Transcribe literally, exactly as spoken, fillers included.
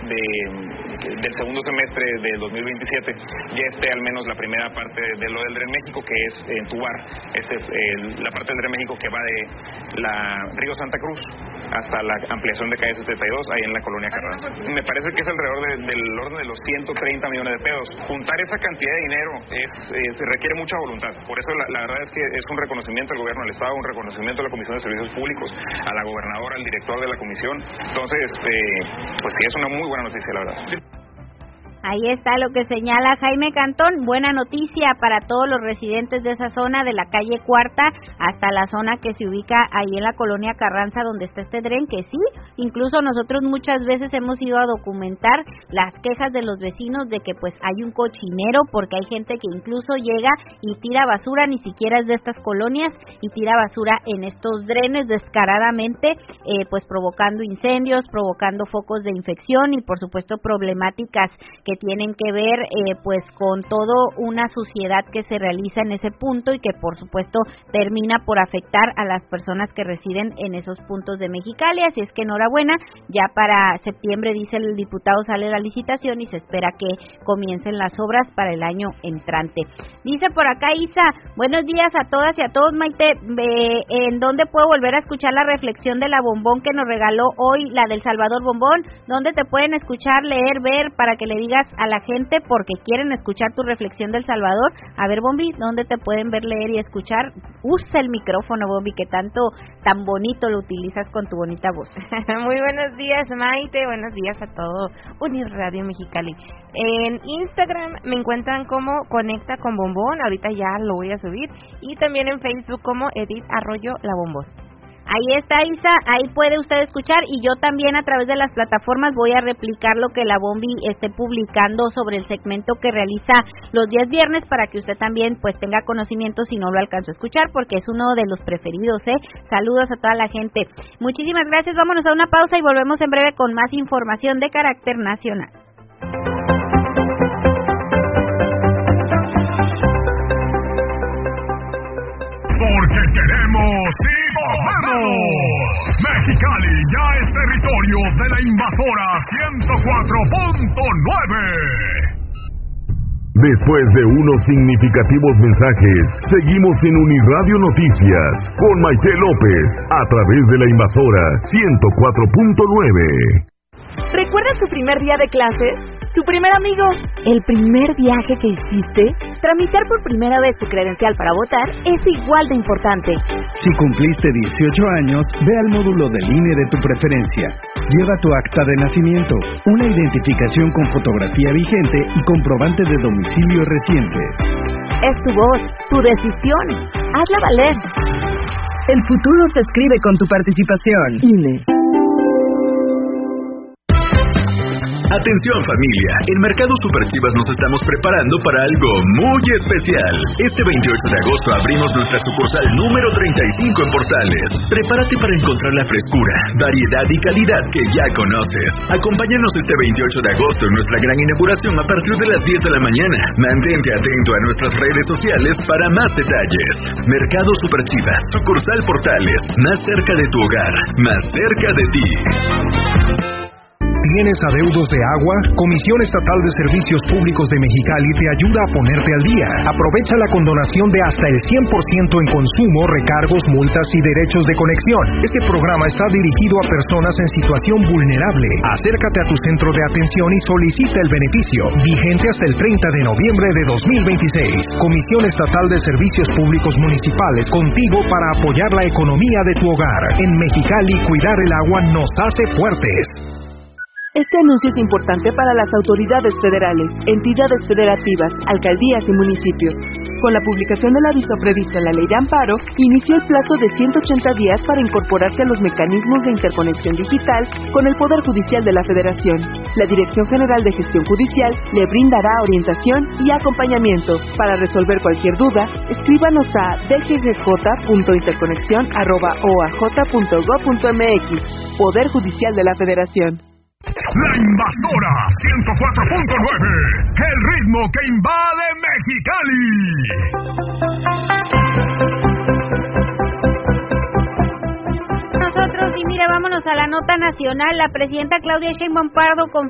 de, del segundo semestre del dos mil veintisiete ya esté al menos la primera parte de lo del Dren México, que es entubar. Esta es eh, la parte del Dren México que va de la Río Santa Cruz hasta la ampliación de calle setenta y dos, ahí en la colonia Carranza. Me parece que es alrededor de, del orden de los ciento treinta millones de pesos. Juntar esa cantidad de dinero es, es, requiere mucha voluntad. Por eso la, la verdad es que es un reconocimiento al gobierno del Estado, un reconocimiento a la Comisión de Servicios Públicos, a la gobernadora, al director de la comisión. Entonces, eh, pues sí, es una muy buena noticia, la verdad. Ahí está lo que señala Jaime Cantón, buena noticia para todos los residentes de esa zona, de la calle Cuarta hasta la zona que se ubica ahí en la colonia Carranza, donde está este dren, que sí, incluso nosotros muchas veces hemos ido a documentar las quejas de los vecinos de que pues hay un cochinero, porque hay gente que incluso llega y tira basura, ni siquiera es de estas colonias, y tira basura en estos drenes descaradamente, eh, pues provocando incendios, provocando focos de infección y por supuesto problemáticas que tienen que ver eh, pues con todo una suciedad que se realiza en ese punto y que por supuesto termina por afectar a las personas que residen en esos puntos de Mexicali. Así es que enhorabuena, ya para septiembre, dice el diputado, sale la licitación y se espera que comiencen las obras para el año entrante. Dice por acá Isa, buenos días a todas y a todos. Maite, eh, ¿en dónde puedo volver a escuchar la reflexión de la Bombón que nos regaló hoy, la del Salvador Bombón? ¿Dónde te pueden escuchar, leer, ver, para que le digas a la gente porque quieren escuchar tu reflexión del Salvador? A ver, Bombi, ¿dónde te pueden ver, leer y escuchar? Usa el micrófono, Bombi, que tanto, tan bonito lo utilizas con tu bonita voz. Muy buenos días, Maite, buenos días a todo Unir Radio Mexicali. En Instagram me encuentran como Conecta con Bombón, ahorita ya lo voy a subir, y también en Facebook como Edith Arroyo La Bombón. Ahí está, Isa, ahí puede usted escuchar, y yo también a través de las plataformas voy a replicar lo que la Bombi esté publicando sobre el segmento que realiza los días viernes, para que usted también pues tenga conocimiento si no lo alcanzó a escuchar, porque es uno de los preferidos, ¿eh? Saludos a toda la gente. Muchísimas gracias, vámonos a una pausa y volvemos en breve con más información de carácter nacional. Porque queremos y podemos. Mexicali ya es territorio de la invasora ciento cuatro punto nueve. Después de unos significativos mensajes, seguimos en Uniradio Noticias con Maite López a través de la invasora ciento cuatro punto nueve. ¿Recuerdas tu primer día de clases? ¿Tu primer amigo? ¿El primer viaje que hiciste? Tramitar por primera vez tu credencial para votar es igual de importante. Si cumpliste dieciocho años, ve al módulo del I N E de tu preferencia. Lleva tu acta de nacimiento, una identificación con fotografía vigente y comprobante de domicilio reciente. Es tu voz, tu decisión. Hazla valer. El futuro se escribe con tu participación. I N E. Atención familia, en Mercado Superchivas nos estamos preparando para algo muy especial. Este veintiocho de agosto abrimos nuestra sucursal número treinta y cinco en Portales. Prepárate para encontrar la frescura, variedad y calidad que ya conoces. Acompáñanos este veintiocho de agosto en nuestra gran inauguración a partir de las diez de la mañana. Mantente atento a nuestras redes sociales para más detalles. Mercado Superchivas, sucursal Portales, más cerca de tu hogar, más cerca de ti. ¿Tienes adeudos de agua? Comisión Estatal de Servicios Públicos de Mexicali te ayuda a ponerte al día. Aprovecha la condonación de hasta el cien por ciento en consumo, recargos, multas y derechos de conexión. Este programa está dirigido a personas en situación vulnerable. Acércate a tu centro de atención y solicita el beneficio. Vigente hasta el treinta de noviembre de dos mil veintiséis. Comisión Estatal de Servicios Públicos Municipales, contigo para apoyar la economía de tu hogar. En Mexicali, cuidar el agua nos hace fuertes. Este anuncio es importante para las autoridades federales, entidades federativas, alcaldías y municipios. Con la publicación del aviso previsto en la Ley de Amparo, inició el plazo de ciento ochenta días para incorporarse a los mecanismos de interconexión digital con el Poder Judicial de la Federación. La Dirección General de Gestión Judicial le brindará orientación y acompañamiento. Para resolver cualquier duda, escríbanos a d g g j punto interconexión arroba o a j punto gob punto m x. Poder Judicial de la Federación. La invasora ciento cuatro punto nueve, el ritmo que invade Mexicali. Nosotros, y mire, vámonos a la nota nacional. La presidenta Claudia Sheinbaum Pardo con